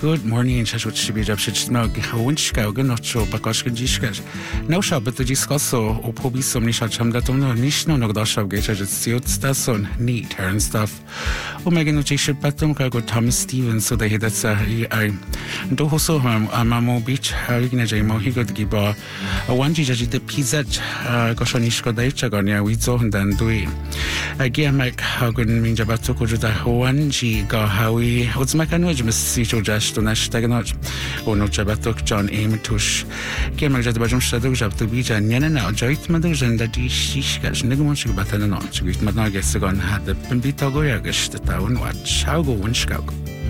Good morning, Shashut Shibijab Shitsnog, Winchka, Ganocho, Bakoshkan Jishkash. No shop, but the Discoso, or Pobisum Nishacham that no Nishno Nogdasha Gage Siot Stason, neat her and stuff. Omega Notation Patum Kago Thomas Stevens, so they had that's I do also Amamo Beach, Harignaja Mohigo Giba, a one Jiji the Pizat, Goshonishko Daichagonia, we saw and then do it. Again, Mike Hagen Minjabatuko, one G, Gahawi, what's my canoj, Miss Sito Jash to Nash Taganoj, or no Jabatok, John Amitush, Gamer Jabajum Shadow Jab to Beach and Yana, Joit Madus and the Shishkash, Nigumonchi Batanon, with Managas had the Pimbito Goyagish, the town watch, how go Winchkog.